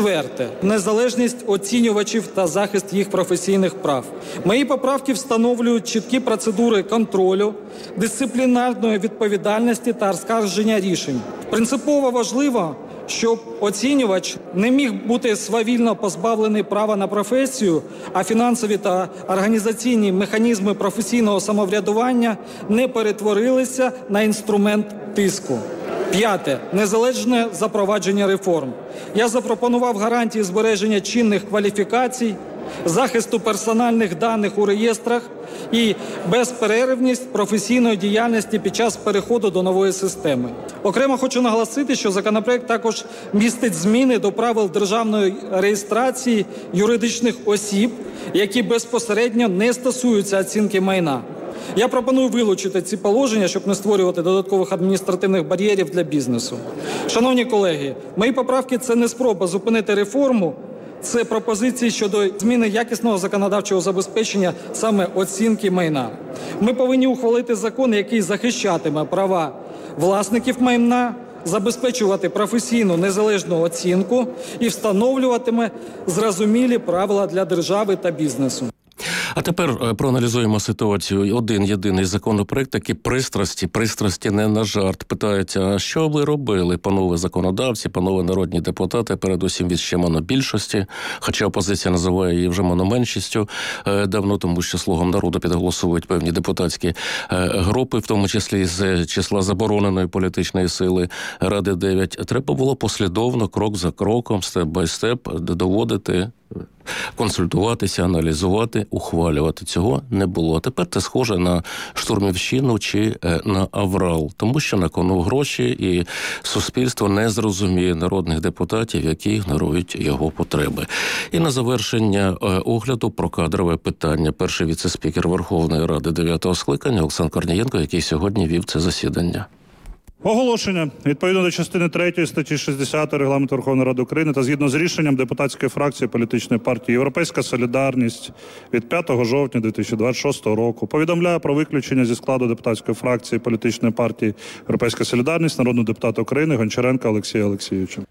Четверте. Незалежність оцінювачів та захист їх професійних прав. Мої поправки встановлюють чіткі процедури контролю, дисциплінарної відповідальності та оскарження рішень. Принципово важливо, щоб оцінювач не міг бути свавільно позбавлений права на професію, а фінансові та організаційні механізми професійного самоврядування не перетворилися на інструмент тиску. П'яте. Незалежне запровадження реформ. Я запропонував гарантії збереження чинних кваліфікацій, захисту персональних даних у реєстрах і безперервність професійної діяльності під час переходу до нової системи. Окремо хочу наголосити, що законопроект також містить зміни до правил державної реєстрації юридичних осіб, які безпосередньо не стосуються оцінки майна. Я пропоную вилучити ці положення, щоб не створювати додаткових адміністративних бар'єрів для бізнесу. Шановні колеги, мої поправки – це не спроба зупинити реформу, це пропозиції щодо зміни якісного законодавчого забезпечення саме оцінки майна. Ми повинні ухвалити закон, який захищатиме права власників майна, забезпечувати професійну незалежну оцінку і встановлюватиме зрозумілі правила для держави та бізнесу. А тепер проаналізуємо ситуацію. Один єдиний законопроект, такі пристрасті не на жарт. Питають, а що ви робили, панове законодавці, панове народні депутати, передусім від ще монобільшості, хоча опозиція називає її вже мономеншістю давно, тому що слугам народу підголосують певні депутатські групи, в тому числі з числа забороненої політичної сили Ради 9. Треба було послідовно, крок за кроком, степ-бай-степ доводити, консультуватися, аналізувати, ухвалювати. Цього не було. А тепер це схоже на штурмівщину чи на аврал, тому що на кону гроші і суспільство не зрозуміє народних депутатів, які ігнорують його потреби. І на завершення огляду про кадрове питання. Перший віце-спікер Верховної Ради 9-го скликання Олександр Корнієнко, який сьогодні вів це засідання. Оголошення. Відповідно до частини 3 статті 60 Регламенту Верховної Ради України та згідно з рішенням депутатської фракції політичної партії «Європейська солідарність» від 5 жовтня 2026 року повідомляю про виключення зі складу депутатської фракції політичної партії «Європейська солідарність» народного депутата України Гончаренка Олексія Олексійовича.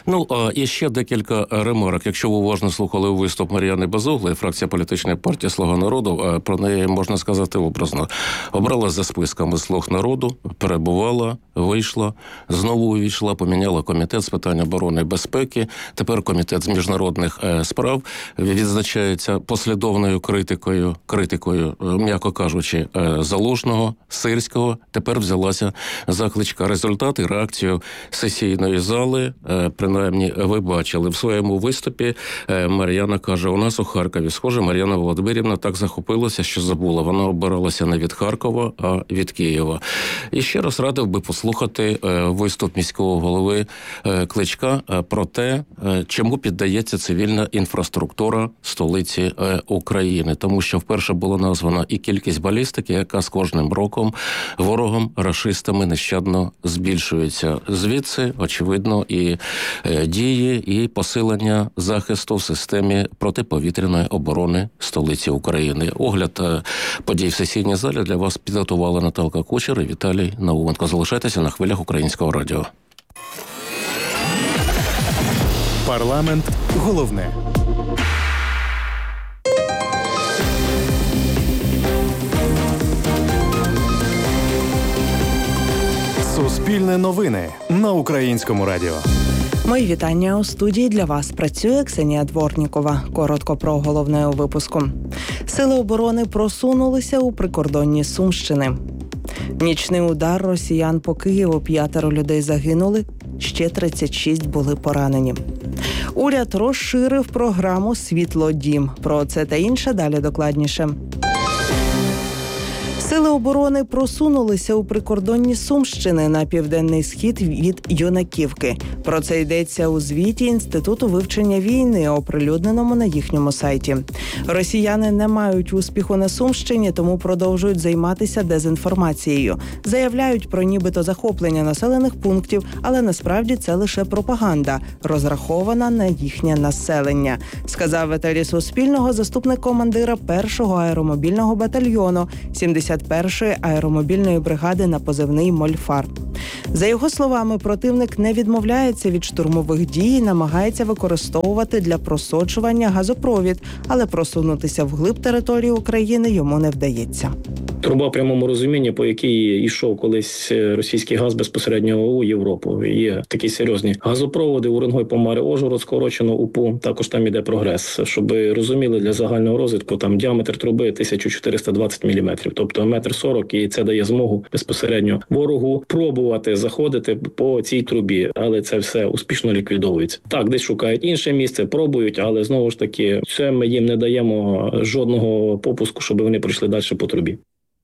І ще декілька ремарок. Якщо ви уважно слухали виступ Мар'яни Безуглої, фракція політичної партії «Слуга народу», про неї можна сказати образно. Обрала за списками «Слуг народу», перебувала, вийшла, знову увійшла, поміняла комітет з питань оборони і безпеки. Тепер комітет з міжнародних справ відзначається послідовною критикою, м'яко кажучи, Залужного, Сирського. Тепер взялася за Кличка. Результати, реакцію сесійної зали, принаймні ви бачили. В своєму виступі Мар'яна каже, у нас у Харкові, схоже, Мар'яна Володимирівна так захопилася, що забула. Вона обиралася не від Харкова, а від Києва. І ще раз радив би послухати виступ міського голови Кличка про те, чому піддається цивільна інфраструктура столиці України. Тому що вперше була названа і кількість балістики, яка з кожним роком ворогом, рашистами нещадно збільшується. Звідси, очевидно, і дії, і посилення захисту в системі протиповітряної оборони столиці України. Огляд подій в сесійній залі для вас підготували Наталка Кучер і Віталій Науменко. Залишайтеся на хвилях Українського радіо. Парламент головне. Суспільне новини на Українському радіо. Мої вітання. У студії для вас працює Ксенія Дворнікова. Коротко про головне у випуску. Сили оборони просунулися у прикордонні Сумщини. Нічний удар росіян по Києву, 5 людей загинули, ще 36 були поранені. Уряд розширив програму «Світлодім». Про це та інше далі докладніше. Сили оборони просунулися у прикордонні Сумщини на південний схід від Юнаківки. Про це йдеться у звіті Інституту вивчення війни, оприлюдненому на їхньому сайті. Росіяни не мають успіху на Сумщині, тому продовжують займатися дезінформацією. Заявляють про нібито захоплення населених пунктів, але насправді це лише пропаганда, розрахована на їхнє населення, сказав в етері Суспільного заступник командира 1-го аеромобільного батальйону 70 71-ї аеромобільної бригади на позивний «Мольфар». За його словами, противник не відмовляється від штурмових дій і намагається використовувати для просочування газопровід, але просунутися вглиб території України йому не вдається. Труба в прямому розумінні, по якій йшов колись російський газ безпосередньо у Європу. Є такі серйозні газопроводи Уренгой, Помари, Ужгород, скорочено УПУ. Також там іде прогрес. Щоб розуміли, для загального розвитку там діаметр труби 1420 мм, тобто 1,40 м, і це дає змогу безпосередньо ворогу пробувати заходити по цій трубі, але це все успішно ліквідовується. Так, десь шукають інше місце, пробують, але знову ж таки, це ми їм не даємо жодного попуску, щоб вони пройшли далі по трубі.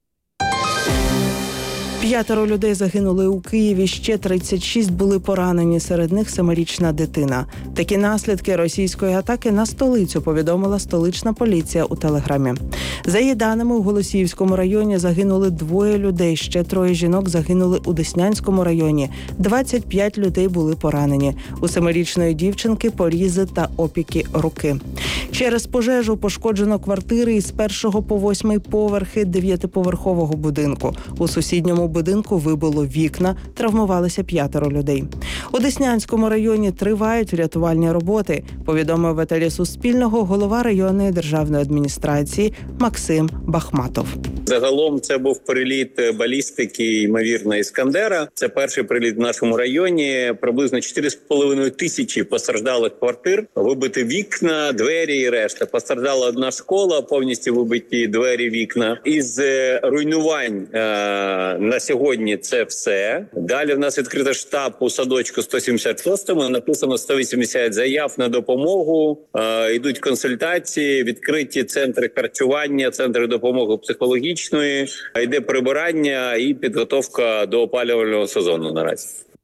5 людей загинули у Києві, ще 36 були поранені, серед них 7-річна дитина. Такі наслідки російської атаки на столицю повідомила столична поліція у Телеграмі. За її даними, у Голосіївському районі загинули 2 людей, ще 3 жінок загинули у Деснянському районі, 25 людей були поранені. У 7-річної дівчинки порізи та опіки руки. Через пожежу пошкоджено квартири із 1 по 8 поверхи 9-поверхового будинку. У сусідньому будинку вибило вікна, травмувалися 5 людей. У Деснянському районі тривають рятувальні роботи, повідомив в етері Суспільного голова районної державної адміністрації Максим Бахматов. Загалом це був приліт балістики, ймовірно, Іскандера. Це перший приліт в нашому районі. Приблизно 4,5 тисячі постраждалих квартир, вибиті вікна, двері і решта. Постраждала одна школа, повністю вибиті двері, вікна. Із руйнувань на сьогодні це все. Далі в нас відкрито штаб у садочку 176-му. Написано 180 заяв на допомогу. Йдуть консультації, відкриті центри харчування, центри допомоги психологічної. Йде прибирання і підготовка до опалювального сезону наразі.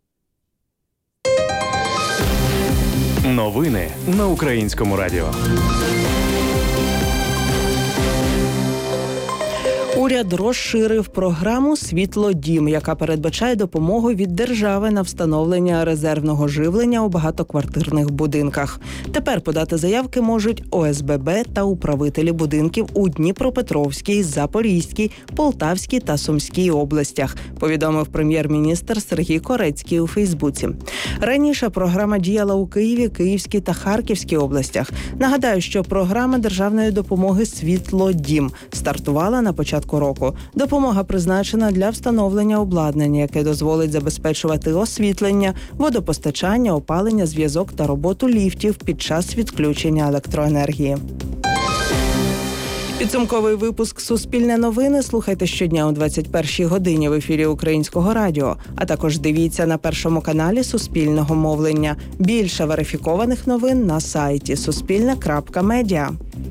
Новини на Українському радіо. Уряд розширив програму «Світлодім», яка передбачає допомогу від держави на встановлення резервного живлення у багатоквартирних будинках. Тепер подати заявки можуть ОСББ та управителі будинків у Дніпропетровській, Запорізькій, Полтавській та Сумській областях, повідомив прем'єр-міністр Сергій Корецький у Фейсбуці. Раніше програма діяла у Києві, Київській та Харківській областях. Нагадаю, що програма державної допомоги «Світлодім» стартувала на початку року. Допомога призначена для встановлення обладнання, яке дозволить забезпечувати освітлення, водопостачання, опалення, зв'язок та роботу ліфтів під час відключення електроенергії. Підсумковий випуск «Суспільне новини» слухайте щодня о 21-й годині в ефірі Українського радіо, а також дивіться на Першому каналі Суспільного мовлення. Більше верифікованих новин на сайті suspilne.media.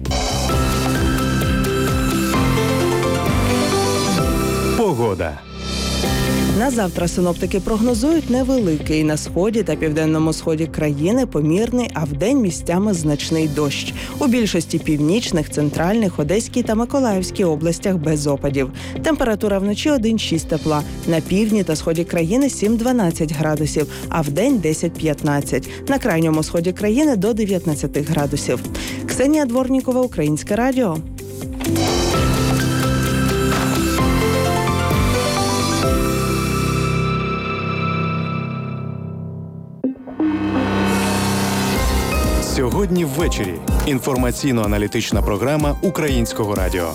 Погода. На завтра синоптики прогнозують невеликий на сході та південному сході країни помірний, а вдень місцями значний дощ. У більшості північних, центральних, Одеській та Миколаївській областях без опадів. Температура вночі 1-6 тепла. На півдні та сході країни 7-12 градусів, а вдень 10-15. На крайньому сході країни до 19 градусів. Ксенія Дворнікова, Українське радіо. Сьогодні ввечері. Інформаційно-аналітична програма Українського радіо.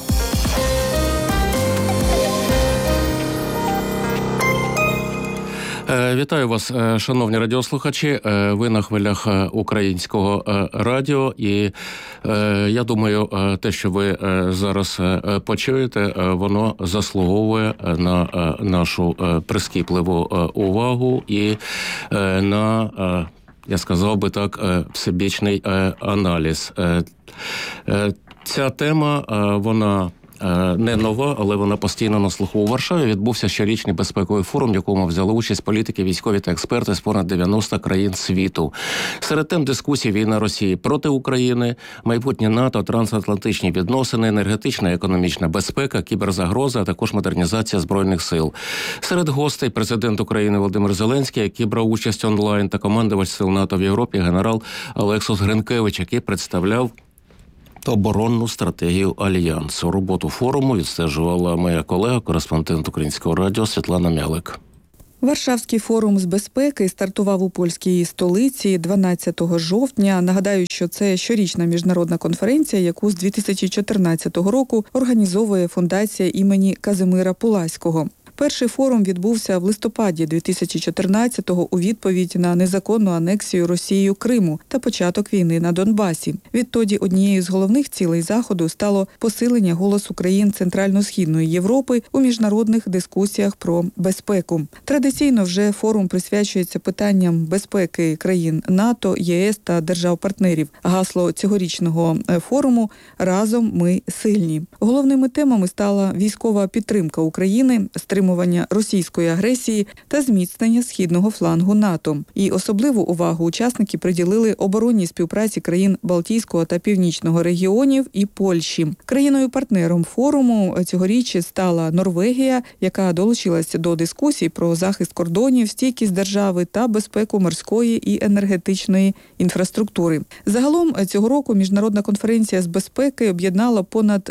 Вітаю вас, шановні радіослухачі. Ви на хвилях Українського радіо. І я думаю, те, що ви зараз почуєте, воно заслуговує на нашу прискіпливу увагу і на, я сказав би так, всебічний аналіз. Ця тема, вона не нова, але вона постійно на слуху. У Варшаві відбувся щорічний безпековий форум, в якому взяли участь політики, військові та експерти з понад 90 країн світу. Серед тем дискусій: війна Росії проти України, майбутнє НАТО, трансатлантичні відносини, енергетична і економічна безпека, кіберзагроза, а також модернізація Збройних сил. Серед гостей президент України Володимир Зеленський, який брав участь онлайн, та командувач сил НАТО в Європі генерал Олексус Гринкевич, який представляв та оборонну стратегію Альянсу. Роботу форуму відстежувала моя колега, кореспондент Українського радіо Світлана Мялик. Варшавський форум з безпеки стартував у польській столиці 12 жовтня. Нагадаю, що це щорічна міжнародна конференція, яку з 2014 року організовує фундація імені Казимира Пуласького. Перший форум відбувся в листопаді 2014-го у відповідь на незаконну анексію Росією Криму та початок війни на Донбасі. Відтоді однією з головних цілей заходу стало посилення голосу країн Центрально-Східної Європи у міжнародних дискусіях про безпеку. Традиційно вже форум присвячується питанням безпеки країн НАТО, ЄС та держав-партнерів. Гасло цьогорічного форуму «Разом ми сильні». Головними темами стала військова підтримка України, стримування російської агресії та зміцнення східного флангу НАТО. І особливу увагу учасники приділили оборонній співпраці країн Балтійського та Північного регіонів і Польщі. Країною-партнером форуму цьогоріч стала Норвегія, яка долучилася до дискусій про захист кордонів, стійкість держави та безпеку морської і енергетичної інфраструктури. Загалом цього року міжнародна конференція з безпеки об'єднала понад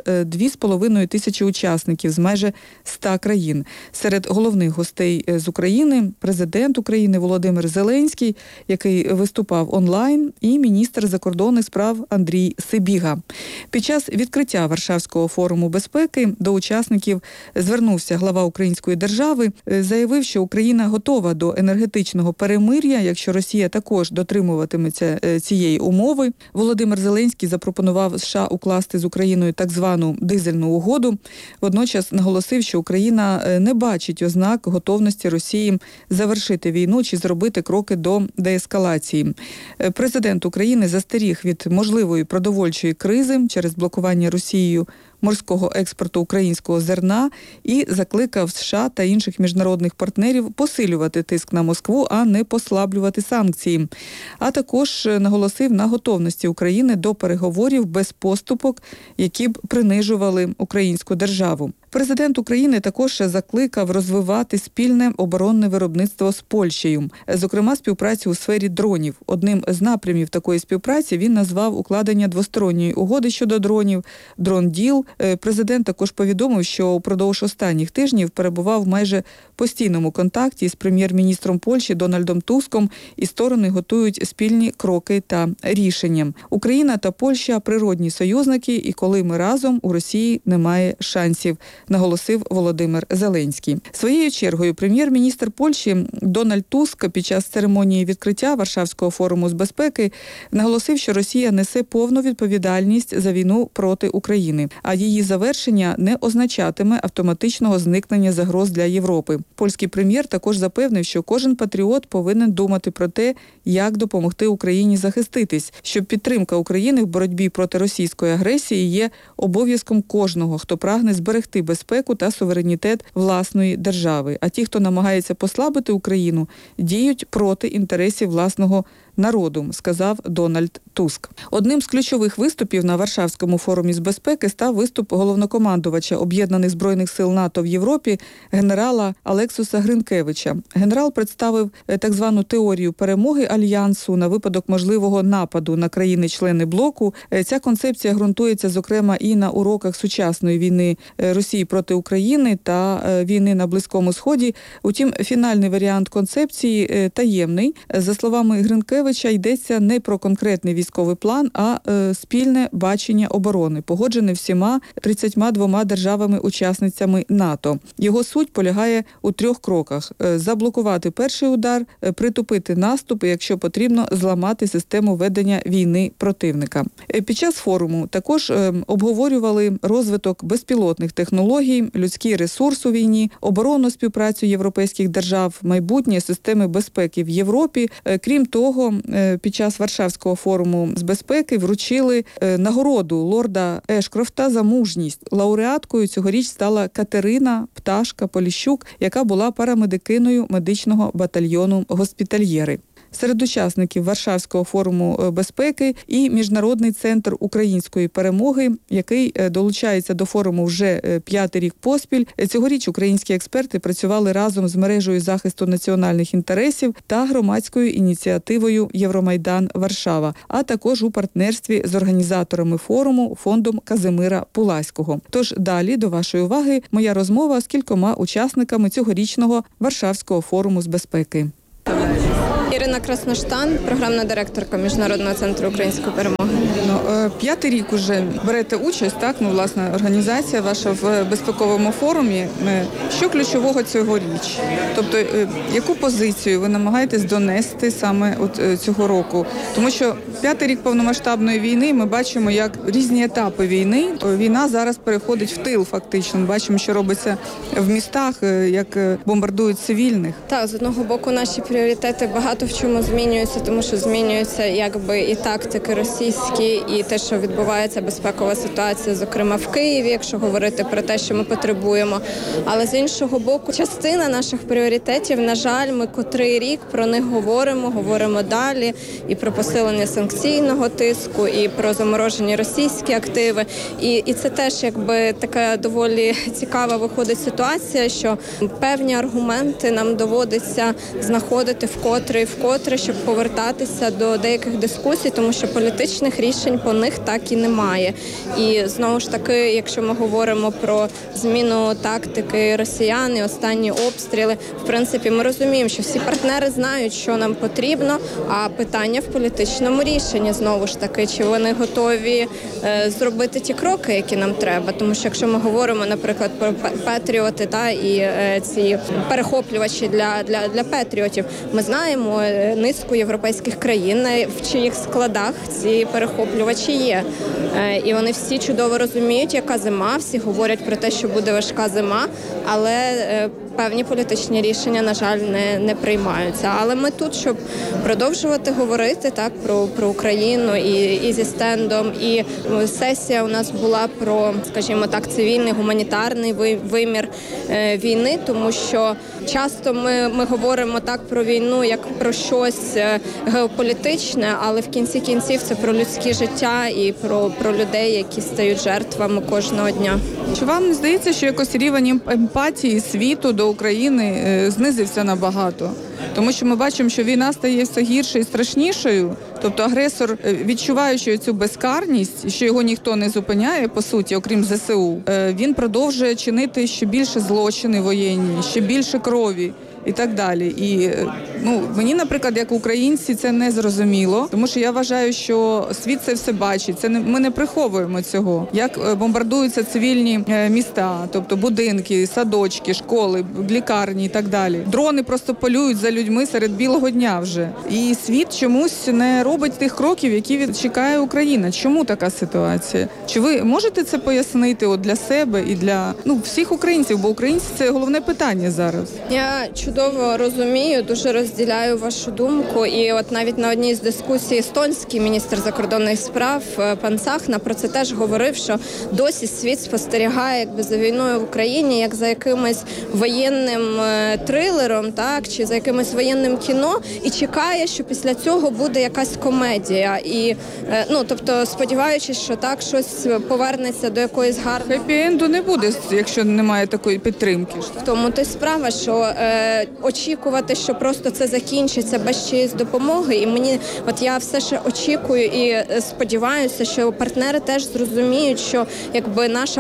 2,5 тисячі учасників з майже 100 країн. Серед головних гостей з України – президент України Володимир Зеленський, який виступав онлайн, і міністр закордонних справ Андрій Сибіга. Під час відкриття Варшавського форуму безпеки до учасників звернувся глава української держави, заявив, що Україна готова до енергетичного перемир'я, якщо Росія також дотримуватиметься цієї умови. Володимир Зеленський запропонував США укласти з Україною так звану дизельну угоду. Водночас наголосив, що Україна не бачить ознак готовності Росії завершити війну чи зробити кроки до деескалації. Президент України застеріг від можливої продовольчої кризи через блокування Росією морського експорту українського зерна і закликав США та інших міжнародних партнерів посилювати тиск на Москву, а не послаблювати санкції. А також наголосив на готовності України до переговорів без поступок, які б принижували українську державу. Президент України також закликав розвивати спільне оборонне виробництво з Польщею, зокрема співпрацю у сфері дронів. Одним з напрямів такої співпраці він назвав укладення двосторонньої угоди щодо дронів «Дрон-діл». Президент також повідомив, що упродовж останніх тижнів перебував в майже постійному контакті з прем'єр-міністром Польщі Дональдом Туском, і сторони готують спільні кроки та рішення. Україна та Польща – природні союзники, і коли ми разом, у Росії немає шансів, наголосив Володимир Зеленський. Своєю чергою прем'єр-міністр Польщі Дональд Туск під час церемонії відкриття Варшавського форуму з безпеки наголосив, що Росія несе повну відповідальність за війну проти України, а її завершення не означатиме автоматичного зникнення загроз для Європи. Польський прем'єр також запевнив, що кожен патріот повинен думати про те, як допомогти Україні захиститись, що підтримка України в боротьбі проти російської агресії є обов'язком кожного, хто прагне зберегти безпеку та суверенітет власної держави. А ті, хто намагається послабити Україну, діють проти інтересів власного народу, сказав Дональд Туск. Одним з ключових виступів на Варшавському форумі з безпеки став виступ головнокомандувача Об'єднаних збройних сил НАТО в Європі генерала Алексуса Гринкевича. Генерал представив так звану теорію перемоги Альянсу на випадок можливого нападу на країни-члени блоку. Ця концепція ґрунтується, зокрема, і на уроках сучасної війни Росії проти України та війни на Близькому Сході. Утім, фінальний варіант концепції таємний. За словами Гринкевича, йдеться не про конкретний військовий план, а спільне бачення оборони, погоджене всіма 32 державами-учасницями НАТО. Його суть полягає у 3 кроках: заблокувати перший удар, притупити наступ і, якщо потрібно, зламати систему ведення війни противника. Під час форуму також обговорювали розвиток безпілотних технологій, людський ресурс у війні, оборонну співпрацю європейських держав, майбутнє системи безпеки в Європі. Крім того, під час Варшавського форуму з безпеки вручили нагороду лорда Ешкрофта за мужність. Лауреаткою цьогоріч стала Катерина Пташка Поліщук, яка була парамедикиною медичного батальйону «Госпітальєри». серед учасників Варшавського форуму безпеки і Міжнародний центр української перемоги, який долучається до форуму вже 5-й рік поспіль. Цьогоріч українські експерти працювали разом з мережею захисту національних інтересів та громадською ініціативою «Євромайдан Варшава», а також у партнерстві з організаторами форуму фондом Казимира Пуласького. Тож далі до вашої уваги моя розмова з кількома учасниками цьогорічного Варшавського форуму з безпеки. Ірина Красноштан, програмна директорка Міжнародного центру української перемоги. 5-й рік уже берете участь, так? Власне, організація ваша в безпековому форумі. Що ключового цьогоріч? Тобто, яку позицію ви намагаєтесь донести саме цього року? Тому що 5-й рік повномасштабної війни ми бачимо, як різні етапи війни. Війна зараз переходить в тил, фактично. Ми бачимо, що робиться в містах, як бомбардують цивільних. Так, з одного боку, наші пріоритети багато в чому змінюються, тому що змінюються якби і тактики російські, і те, що відбувається безпекова ситуація, зокрема в Києві, якщо говорити про те, що ми потребуємо. Але з іншого боку, частина наших пріоритетів, на жаль, ми котрий рік про них говоримо далі, і про посилення санкційного тиску, і про заморожені російські активи. І це теж якби така доволі цікава виходить ситуація, що певні аргументи нам доводиться знаходити вкотре, щоб повертатися до деяких дискусій, тому що політичних рішень по них так і немає. І знову ж таки, якщо ми говоримо про зміну тактики росіян і останні обстріли, в принципі, ми розуміємо, що всі партнери знають, що нам потрібно, а питання в політичному рішенні, знову ж таки, чи вони готові зробити ті кроки, які нам треба. Тому що якщо ми говоримо, наприклад, про патріоти і ці перехоплювачі для патріотів, ми знаємо низку європейських країн, в чиїх складах ці перехоплювачі є. І вони всі чудово розуміють, яка зима, всі говорять про те, що буде важка зима, але певні політичні рішення, на жаль, не приймаються. Але ми тут, щоб продовжувати говорити про Україну і зі стендом. І сесія у нас була про, скажімо так, цивільний, гуманітарний вимір війни, тому що часто ми говоримо про війну як про щось геополітичне, але в кінці кінців це про людське життя і про людей, які стають жертвами кожного дня. Чи вам не здається, що якось рівень емпатії світу до України знизився набагато? Тому що ми бачимо, що війна стає все гірше і страшнішою. Тобто агресор, відчуваючи цю безкарність, що його ніхто не зупиняє, по суті, окрім ЗСУ, він продовжує чинити ще більше злочини воєнні, ще більше крові і так далі. І мені, наприклад, як українці, це не зрозуміло, тому що я вважаю, що світ це все бачить. Ми не приховуємо цього. Як бомбардуються цивільні міста, тобто будинки, садочки, школи, лікарні і так далі. Дрони просто полюють за людьми серед білого дня вже. І світ чомусь не робить тих кроків, які чекає Україна. Чому така ситуація? Чи ви можете це пояснити для себе і для всіх українців? Бо українці – це головне питання зараз. Я чудово розумію, дуже розділяю вашу думку. І от навіть на одній з дискусій естонський міністр закордонних справ пан Цахна про це теж говорив, що досі світ спостерігає за війною в Україні, як за якимось воєнним трилером, чи за якимось воєнним кіно, і чекає, що після цього буде якась комедія. І, тобто, сподіваючись, що щось повернеться до якоїсь гарної... Хеппі-енду не буде, якщо немає такої підтримки. В тому то й справа, що очікувати, що просто це закінчиться без чиєїсь допомоги. І я все ще очікую і сподіваюся, що партнери теж зрозуміють, що якби наша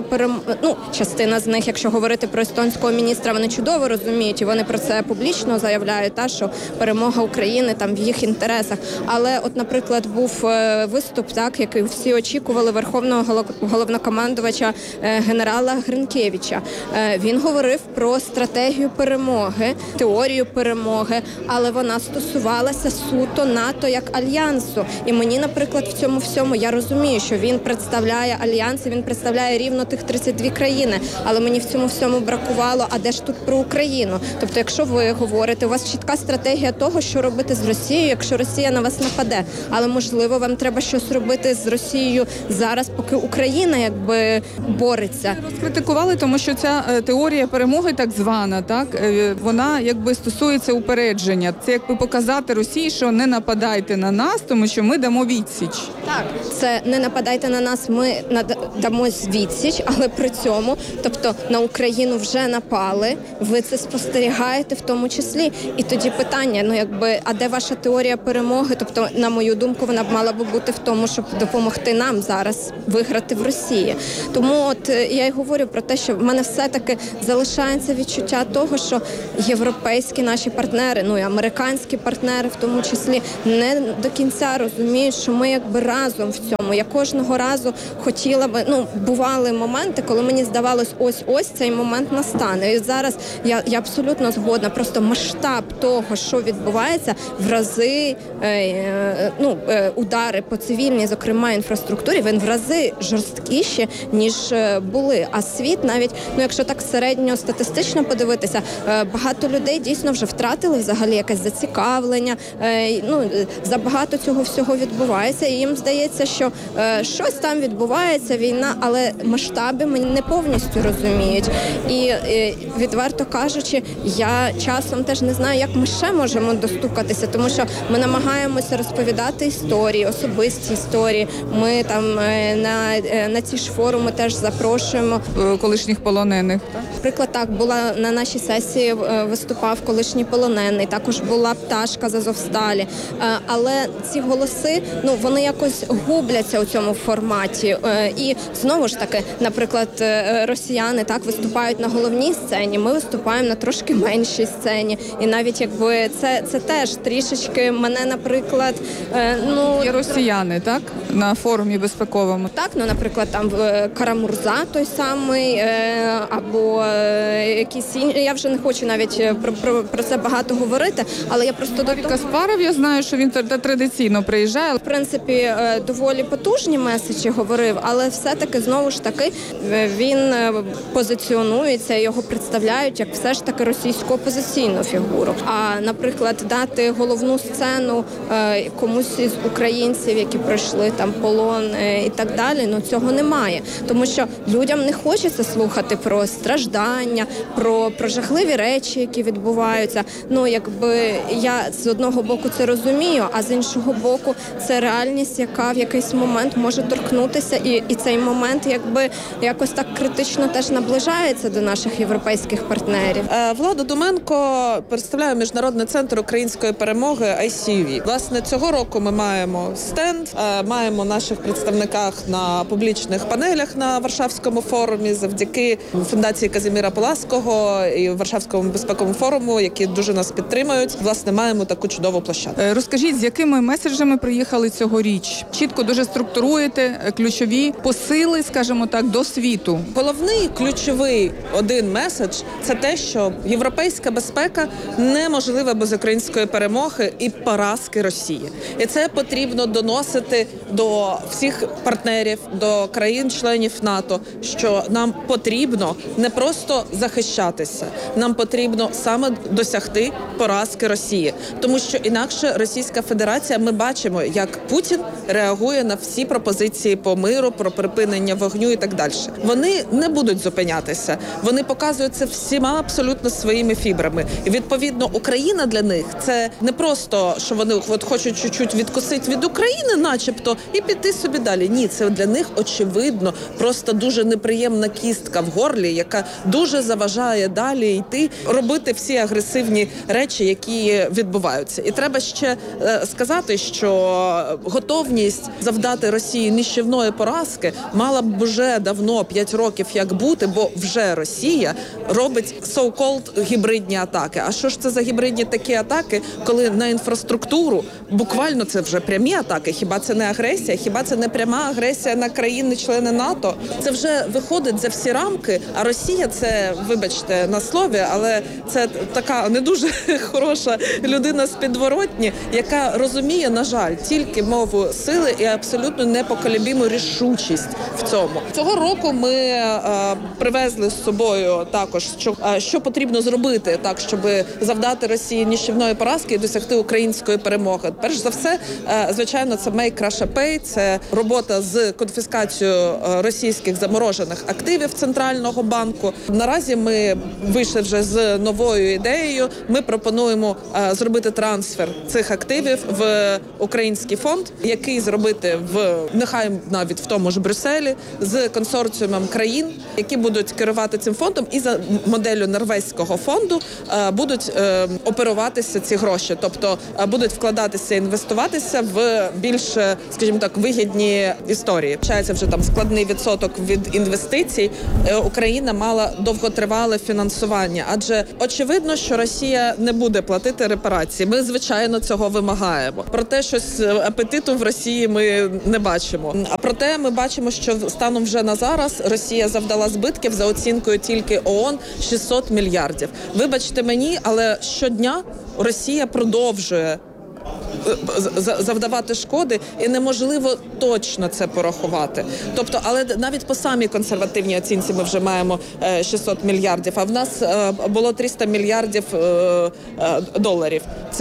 частина з них, якщо говорити про естонського міністра, вони чудово розуміють, і вони про це публічно заявляють, що перемога України в їх інтересах. Але наприклад, був виступ, який всі очікували верховного головнокомандувача генерала Гринкевича. Він говорив про стратегію перемоги, теорію перемоги, але вона стосувалася суто НАТО як альянсу. І мені, наприклад, в цьому всьому я розумію, що він представляє альянс, він представляє рівно тих 32 країни, але мені в цьому всьому бракувало, а де ж тут про Україну? Тобто, якщо ви говорите, у вас чітка стратегія того, що робити з Росією, якщо Росія на вас нападе, але, можливо, вам треба щось робити з Росією зараз, поки Україна бореться. Розкритикували, тому що ця теорія перемоги так звана, вона стосується упередження. повторення. Це якби показати Росії, що не нападайте на нас, тому що ми дамо відсіч. Так, це не нападайте на нас, ми дамо відсіч, але при цьому, тобто на Україну вже напали, ви це спостерігаєте в тому числі. І тоді питання, а де ваша теорія перемоги? Тобто, на мою думку, вона б мала би бути в тому, щоб допомогти нам зараз виграти в Росії. Тому я й говорю про те, що в мене все-таки залишається відчуття того, що європейські наші партнери, і американські партнери в тому числі, не до кінця розуміють, що ми якби разом в цьому. Я кожного разу хотіла би, бували моменти, коли мені здавалось, ось цей момент настане. І зараз я абсолютно згодна, просто масштаб того, що відбувається, в рази, удари по цивільній, зокрема, інфраструктурі, він в рази жорсткіші, ніж були. А світ навіть, якщо так середньостатистично подивитися, багато людей дійсно вже втратили взагалі якесь зацікавлення, забагато цього всього відбувається, і їм здається, що щось там відбувається, війна, але масштаби не повністю розуміють. І відверто кажучи, я часом теж не знаю, як ми ще можемо достукатися, тому що ми намагаємося розповідати історії, особисті історії. Ми там на ці ж форуми теж запрошуємо Колишніх полонених. Наприклад, так, була на нашій сесії, виступав колишній полонений, також була Пташка з Азовсталі. Але ці голоси, вони якось губляться у цьому форматі. І знову ж таки, наприклад, росіяни так виступають на головній сцені, ми виступаємо на трошки меншій сцені. І навіть якби це теж трішечки мене, наприклад, Є росіяни, так? На форумі безпековому. Так, наприклад, там Карамурза той самий, або якісь інші. Я вже не хочу навіть про це багато говорити, але я просто Давид Каспаров, я знаю, що він традиційно приїжджає. В принципі, доволі потужні меседжі говорив, але все-таки, знову ж таки, він позиціонується, його представляють як все ж таки російську опозиційну фігуру. А, наприклад, дати головну сцену комусь із українців, які пройшли там полон і так далі, цього немає. Тому що людям не хочеться слухати про страждання, про жахливі речі, які відбуваються. Я з одного боку це розумію, а з іншого боку це реальність, яка в якийсь момент може торкнутися, і цей момент якось так критично теж наближається до наших європейських партнерів. Влада Доменко представляє Міжнародний центр української перемоги ICUV. Власне, цього року ми маємо стенд, маємо наших представниках на публічних панелях на Варшавському форумі завдяки фундації Казіміра Поласького і Варшавському безпековому форуму, які дуже нас підтримують. Власне, маємо таку чудову площадку. Розкажіть, з якими меседжами приїхали цьогоріч? Чітко дуже структуруєте ключові посили, скажімо так, до світу. Головний ключовий один меседж – це те, що європейська безпека неможлива без української перемоги і поразки Росії. І це потрібно доносити до всіх партнерів, до країн-членів НАТО, що нам потрібно не просто захищатися, нам потрібно саме досягти поразки Росії. Тому що інакше Російська Федерація, ми бачимо, як Путін реагує на всі пропозиції по миру, про припинення вогню і так далі. Вони не будуть зупинятися. Вони показують це всіма абсолютно своїми фібрами. І, відповідно, Україна для них – це не просто, що вони хочуть чуть-чуть відкусити від України, начебто, і піти собі далі. Ні, це для них, очевидно, просто дуже неприємна кістка в горлі, яка дуже заважає далі йти, робити всі агресивні речі, які відбуваються. І треба ще сказати, що готовність завдати Росії нищівної поразки мала б вже давно, 5 років як бути, бо вже Росія робить so-called гібридні атаки. А що ж це за гібридні такі атаки, коли на інфраструктуру, буквально це вже прямі атаки, хіба це не агресія, хіба це не пряма агресія на країни-члени НАТО? Це вже виходить за всі рамки, а Росія це, вибачте на слові, але це така не дуже хороша людина з підворотні, яка розуміє, на жаль, тільки мову сили і абсолютно непоколебиму рішучість в цьому. Цього року ми привезли з собою також, що потрібно зробити так, щоб завдати Росії нищівної поразки і досягти української перемоги. Перш за все, звичайно, це Make Russia Pay, грошей, це робота з конфіскацією російських заморожених активів Центрального банку. Наразі ми вийшли вже з новою ідеєю. Ми пропонуємо зробити трансфер цих активів в український фонд, який зробити нехай навіть в тому ж Брюсселі, з консорціумом країн, які будуть керувати цим фондом, і за моделлю норвезького фонду будуть оперуватися ці гроші, тобто будуть вкладатися і інвестуватися в більш, скажімо так, вигідні історії. Вчається вже там складний відсоток від інвестицій. Україна мала довготривале фінансування, адже очевидно, що Росія не буде платити репарації. Ми, звичайно, цього вимагаємо. Проте щось апетиту в Росії ми не бачимо. А проте ми бачимо, що станом вже на зараз Росія завдала збитків за оцінкою тільки ООН 600 мільярдів. Вибачте мені, але щодня Росія продовжує завдавати шкоди, і неможливо точно це порахувати. Тобто, але навіть по самій консервативній оцінці ми вже маємо 600 мільярдів, а в нас було 300 мільярдів доларів.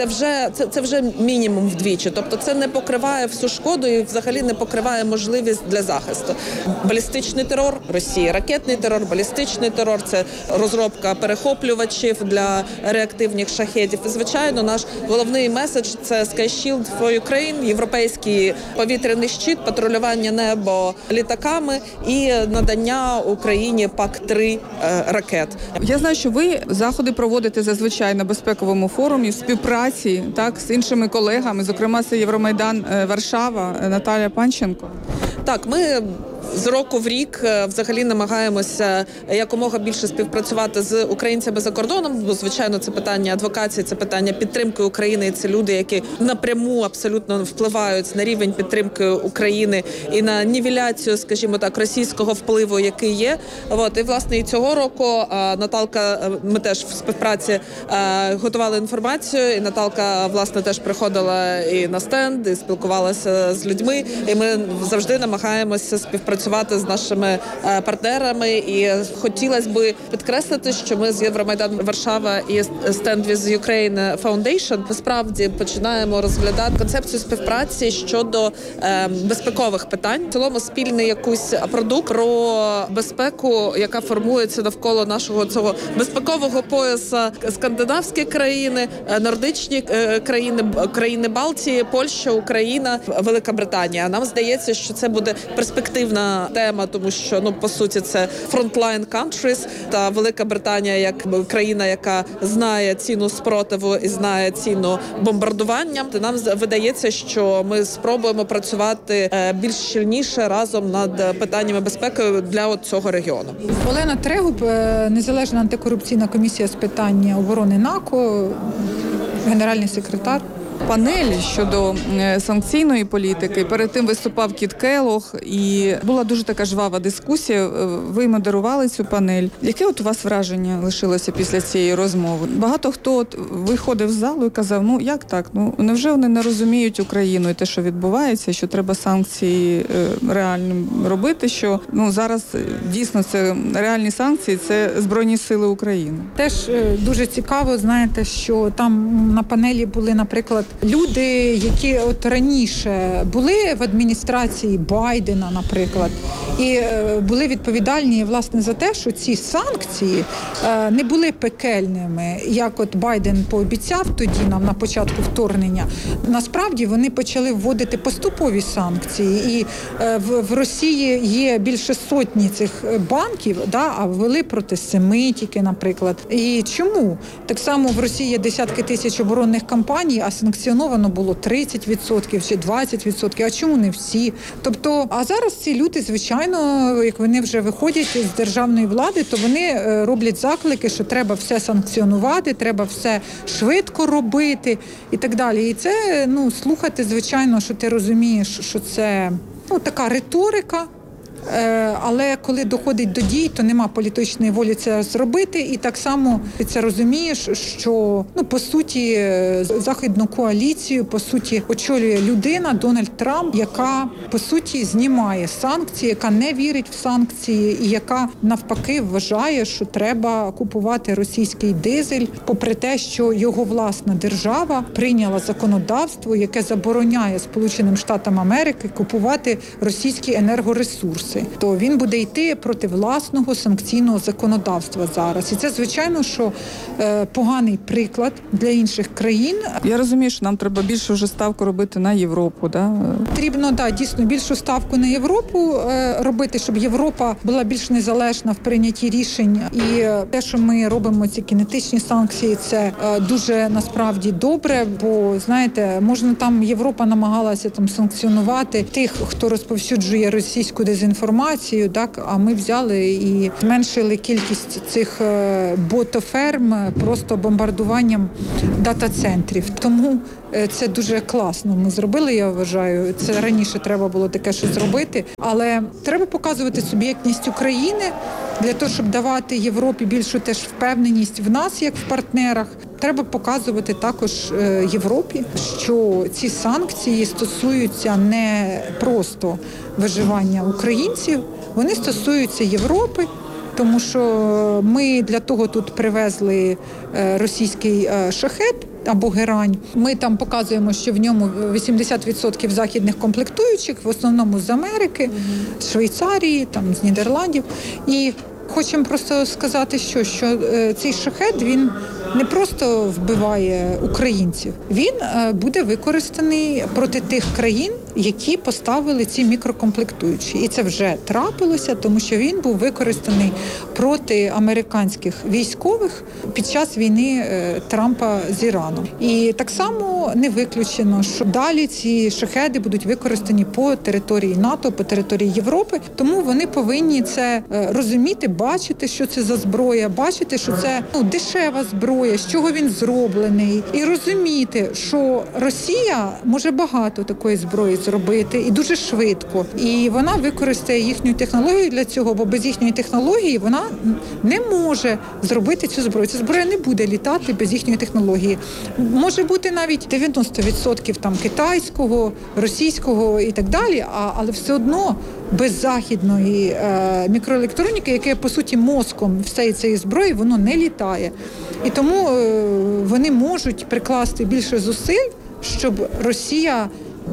Це вже мінімум вдвічі. Тобто це не покриває всю шкоду і взагалі не покриває можливість для захисту. Балістичний терор Росії, ракетний терор, балістичний терор, це розробка перехоплювачів для реактивних шахедів. І, звичайно, наш головний меседж – це Sky Shield for Ukraine, європейський повітряний щит, патрулювання небо літаками і надання Україні ПАК-3 ракет. Я знаю, що ви заходи проводите зазвичай на безпековому форумі в співпраці з іншими колегами, зокрема це Євромайдан Варшава, Наталія Панченко. Так, ми з року в рік взагалі намагаємося якомога більше співпрацювати з українцями за кордоном, бо, звичайно, це питання адвокації, це питання підтримки України, і це люди, які напряму абсолютно впливають на рівень підтримки України і на нівеляцію, скажімо так, російського впливу, який є. І, власне, і цього року Наталка, ми теж в співпраці готували інформацію, і Наталка, власне, теж приходила і на стенд, і спілкувалася з людьми, і ми завжди намагаємося співпрацювати з нашими партнерами, і хотілося б підкреслити, що ми з Євромайдан Варшава і Stand with Ukraine Foundation насправді починаємо розглядати концепцію співпраці щодо безпекових питань. В цілому спільний якийсь продукт про безпеку, яка формується навколо нашого цього безпекового пояса. Скандинавські країни, нордичні країни, країни Балтії, Польща, Україна, Велика Британія. Нам здається, що це буде перспективна тема, тому що, по суті, це frontline countries, та Велика Британія як країна, яка знає ціну спротиву і знає ціну бомбардування. Нам видається, що ми спробуємо працювати більш щільніше разом над питаннями безпеки для цього регіону. Олена Трегуб, Незалежна антикорупційна комісія з питань оборони НАКО, генеральний секретар. Панелі щодо санкційної політики. Перед тим виступав Кіт Келлог, і була дуже така жвава дискусія. Ви модерували цю панель. Яке у вас враження лишилося після цієї розмови? Багато хто виходив з залу і казав, як так? Невже вони не розуміють Україну і те, що відбувається, що треба санкції реально робити, що зараз дійсно це реальні санкції, це Збройні Сили України. Теж дуже цікаво, знаєте, що там на панелі були, наприклад, люди, які раніше були в адміністрації Байдена, наприклад, і були відповідальні, власне, за те, що ці санкції не були пекельними, як Байден пообіцяв тоді нам на початку вторгнення. Насправді вони почали вводити поступові санкції, і в Росії є більше сотні цих банків, а ввели проти 7 тільки, наприклад. І чому? Так само в Росії є десятки тисяч оборонних компаній, а санкціоновано було 30% чи 20%. А чому не всі? Тобто, а зараз ці люди, звичайно, як вони вже виходять з державної влади, то вони роблять заклики, що треба все санкціонувати, треба все швидко робити і так далі. І це, слухати, звичайно, що ти розумієш, що це така риторика, але коли доходить до дій, то нема політичної волі це зробити. І так само ти це розумієш, що, по суті, західну коаліцію, по суті, очолює людина Дональд Трамп, яка, по суті, знімає санкції, яка не вірить в санкції і яка, навпаки, вважає, що треба купувати російський дизель, попри те, що його власна держава прийняла законодавство, яке забороняє Сполученим Штатам Америки купувати російські енергоресурси. То він буде йти проти власного санкційного законодавства зараз. І це, звичайно, що поганий приклад для інших країн. Я розумію, що нам треба більше вже ставку робити на Європу, да? Потрібно, дійсно, більшу ставку на Європу робити, щоб Європа була більш незалежна в прийнятті рішень. І те, що ми робимо ці кінетичні санкції, це дуже насправді добре, бо, знаєте, можна там, Європа намагалася там санкціонувати тих, хто розповсюджує російську дезінформацію, так, а ми взяли і зменшили кількість цих ботоферм просто бомбардуванням дата-центрів. Тому це дуже класно ми зробили, я вважаю. Це раніше треба було таке щось зробити. Але треба показувати суб'єктність України для того, щоб давати Європі більшу теж впевненість в нас, як в партнерах. Треба показувати також Європі, що ці санкції стосуються не просто виживання українців, вони стосуються Європи, тому що ми для того тут привезли російський шахет або герань. Ми там показуємо, що в ньому 80% західних комплектуючих, в основному з Америки, з Швейцарії, там, з Нідерландів. І хочемо просто сказати, що цей шахет, він не просто вбиває українців, він буде використаний проти тих країн, які поставили ці мікрокомплектуючі. І це вже трапилося, тому що він був використаний проти американських військових під час війни Трампа з Іраном. І так само не виключено, що далі ці шахеди будуть використані по території НАТО, по території Європи, тому вони повинні це розуміти, бачити, що це за зброя, бачити, що це дешева зброя, з чого він зроблений, і розуміти, що Росія може багато такої зброї зробити і дуже швидко. І вона використає їхню технологію для цього, бо без їхньої технології вона не може зробити цю зброю. Ця зброя не буде літати без їхньої технології. Може бути навіть 90% там китайського, російського і так далі, але все одно без західної мікроелектроніки, яке по суті мозком всієї цієї зброї, воно не літає. І тому вони можуть прикласти більше зусиль, щоб Росія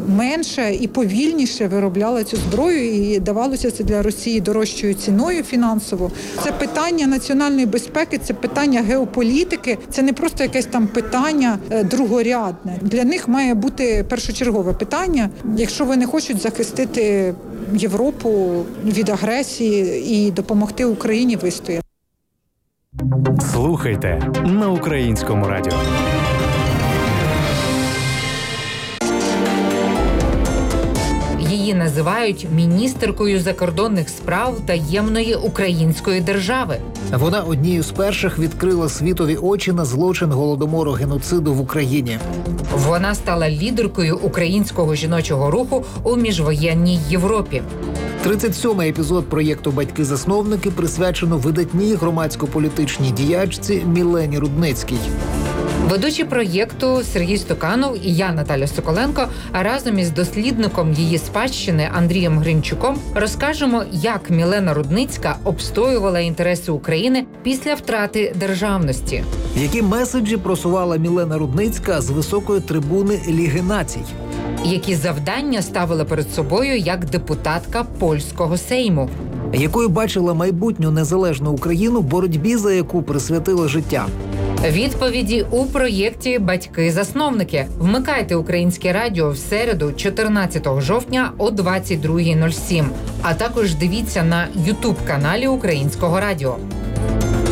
менше і повільніше виробляла цю зброю, і давалося це для Росії дорожчою ціною фінансово. Це питання національної безпеки, це питання геополітики, це не просто якесь там питання другорядне. Для них має бути першочергове питання, якщо вони хочуть захистити Європу від агресії і допомогти Україні вистояти. Слухайте на Українському радіо. Її називають міністеркою закордонних справ таємної української держави. Вона однією з перших відкрила світові очі на злочин голодомору, геноциду в Україні. Вона стала лідеркою українського жіночого руху у міжвоєнній Європі. 37-й епізод проєкту «Батьки-засновники» присвячено видатній громадсько-політичній діячці Мілені Рудницькій. Ведучі проєкту Сергій Стуканов і я, Наталя Соколенко, а разом із дослідником її спадщини Андрієм Гринчуком розкажемо, як Мілена Рудницька обстоювала інтереси України після втрати державності. Які меседжі просувала Мілена Рудницька з високої трибуни Ліги націй? Які завдання ставила перед собою як депутатка польського Сейму? Якою бачила майбутню незалежну Україну, боротьбі за яку присвятила життя? Відповіді у проєкті «Батьки-засновники». Вмикайте Українське радіо в середу, 14 жовтня о 22:07. А також дивіться на YouTube-каналі Українського радіо.